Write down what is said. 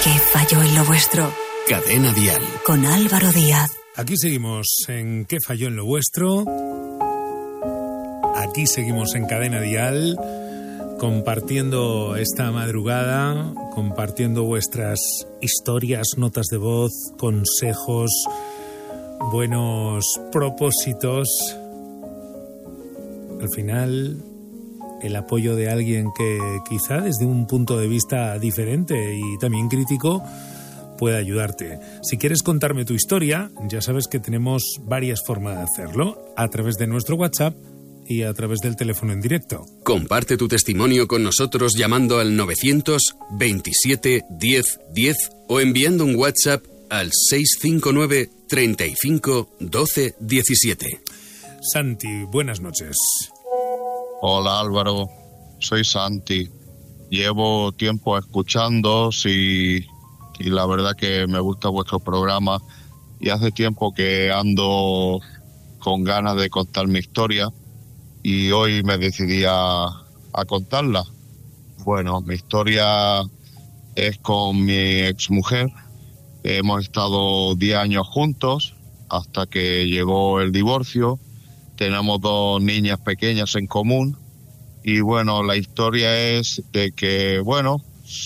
¿Qué falló en lo vuestro? Cadena Dial. Con Álvaro Díaz. Aquí seguimos en ¿Qué falló en lo vuestro? Aquí seguimos en Cadena Dial, compartiendo esta madrugada, compartiendo vuestras historias, notas de voz, consejos, buenos propósitos. Al final, el apoyo de alguien que quizá desde un punto de vista diferente y también crítico puede ayudarte. Si quieres contarme tu historia, ya sabes que tenemos varias formas de hacerlo, a través de nuestro WhatsApp y a través del teléfono en directo. Comparte tu testimonio con nosotros llamando al 927 10 10 o enviando un WhatsApp al 659 35 12 17. Santi, buenas noches. Hola Álvaro, soy Santi. Llevo tiempo escuchándoos y la verdad que me gusta vuestro programa y hace tiempo que ando con ganas de contar mi historia y hoy me decidí a contarla. Bueno, mi historia es con mi exmujer. Hemos estado 10 años juntos hasta que llegó el divorcio. Tenemos 2 niñas pequeñas en común y bueno, la historia es de que, bueno,